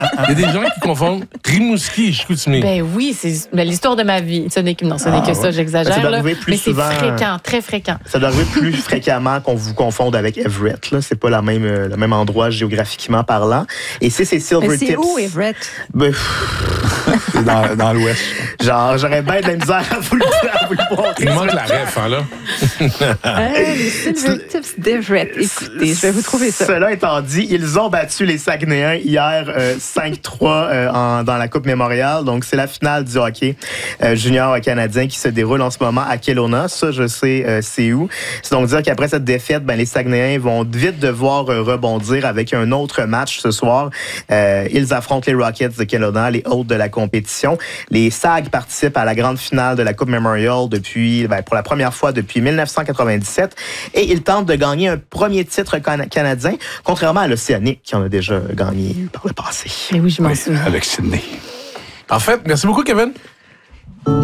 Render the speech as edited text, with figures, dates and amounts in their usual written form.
Il y a des gens qui confondent Rimouski et Chicoutimi. Ben oui, c'est l'histoire de ma vie. Ce n'est que ça, j'exagère. Ça doit là. arriver plus Mais c'est souvent. fréquent, très fréquent. Ça doit arriver plus fréquemment qu'on vous confonde avec Everett. Là. C'est pas le même endroit géographiquement parlant. Et c'est Silver Mais Tips. c'est où, Everett? Ben, C'est dans l'Ouest. genre, j'aurais bien de la misère à vous le montrer. Il manque la ref, hein, là. Les Silver Tips d'Everett. Écoutez, je vais vous trouver ça. Cela étant dit, ils ont battu les Saguenayens hier 5-3 dans la Coupe Mémorial. Donc, c'est la finale du hockey junior canadien qui se déroule en ce moment à Kelowna. Ça, je sais c'est où. C'est donc dire qu'après cette défaite, les Saguenayens vont vite devoir rebondir avec un autre match ce soir. Ils affrontent les Rockets de Kelowna, les hôtes de la compétition. Les Sags participent à la grande finale de la Coupe Memorial pour la première fois depuis 1997 et ils tentent de gagner un premier titre canadien, contrairement à l'Océanique qui en a déjà gagné par le passé. Mais oui, je m'en souviens. Avec Sydney. En fait, merci beaucoup, Kevin.